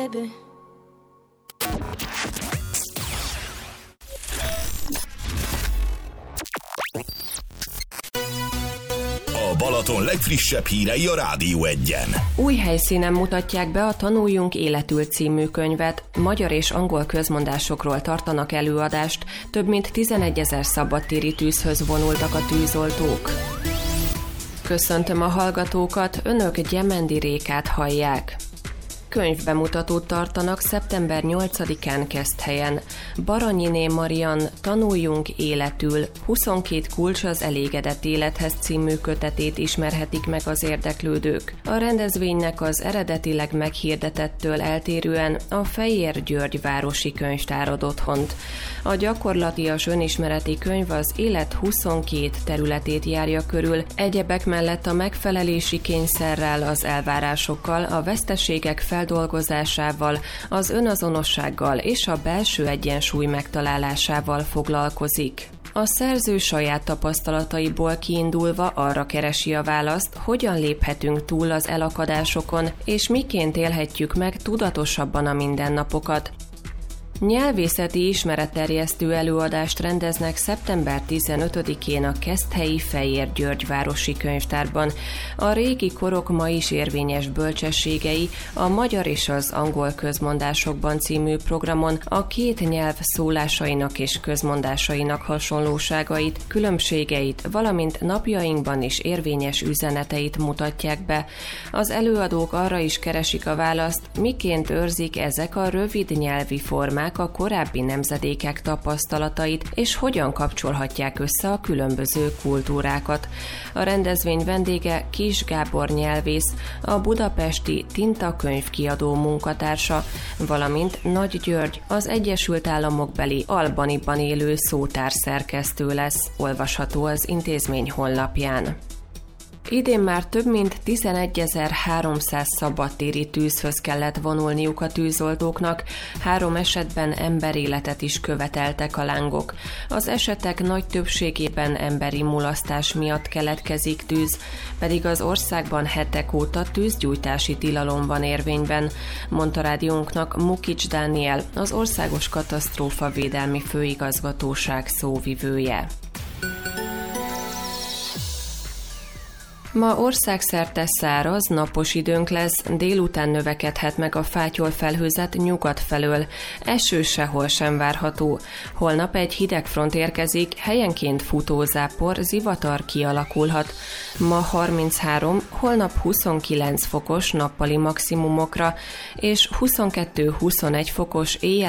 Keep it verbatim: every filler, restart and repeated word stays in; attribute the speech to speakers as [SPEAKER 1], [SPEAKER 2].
[SPEAKER 1] baby.
[SPEAKER 2] A Balaton legfrissebb hírei a Rádió Egyen.
[SPEAKER 3] Új helyszínen mutatják be a Tanuljunk életül című könyvet. Magyar és angol közmondásokról tartanak előadást. Több mint tizenegyezer szabadtéri tűzhöz vonultak a tűzoltók. Köszöntöm a hallgatókat, önök Gyemendi Rékát hallják. Könyvbemutatót tartanak szeptember nyolcadikán Keszthelyen. Baranyiné Marian Tanuljunk életül, huszonkét kulcs az elégedett élethez című kötetét ismerhetik meg az érdeklődők. A rendezvénynek az eredetileg meghirdetettől eltérően a Fejér György városi könyvtár ad otthont. A gyakorlatias önismereti könyv az élet huszonkét területét járja körül, egyebek mellett a megfelelési kényszerrel, az elvárásokkal, a veszteségek feldolgozásával, az önazonossággal és a belső egyensúly megtalálásával foglalkozik. A szerző saját tapasztalataiból kiindulva arra keresi a választ, hogyan léphetünk túl az elakadásokon, és miként élhetjük meg tudatosabban a mindennapokat. Nyelvészeti ismeretterjesztő előadást rendeznek szeptember tizenötödikén a keszthelyi Fejér György városi könyvtárban. A régi korok ma is érvényes bölcsességei a magyar és az angol közmondásokban című programon a két nyelv szólásainak és közmondásainak hasonlóságait, különbségeit, valamint napjainkban is érvényes üzeneteit mutatják be. Az előadók arra is keresik a választ, miként őrzik ezek a rövid nyelvi formák a korábbi nemzedékek tapasztalatait, és hogyan kapcsolhatják össze a különböző kultúrákat. A rendezvény vendége Kis Gábor nyelvész, a budapesti Tinta könyvkiadó munkatársa, valamint Nagy György, az Egyesült Államokbeli Albanyban élő szótárszerkesztő lesz, olvasható az intézmény honlapján. Idén már több mint tizenegyezer-háromszáz szabadtéri tűzhöz kellett vonulniuk a tűzoltóknak, három esetben emberéletet is követeltek a lángok. Az esetek nagy többségében emberi mulasztás miatt keletkezik tűz, pedig az országban hetek óta tűzgyújtási tilalom van érvényben, mondta rádiónknak Mukics Dániel, az Országos Katasztrófavédelmi Főigazgatóság szóvivője. Ma országszerte száraz, napos időnk lesz, délután növekedhet meg a fátyolfelhőzet nyugat felől. Eső sehol sem várható. Holnap egy hidegfront érkezik, helyenként futózápor, zivatar kialakulhat. Ma harminchárom, holnap huszonkilenc fokos nappali maximumokra, és huszonkettő-huszonegy fokos éjjeli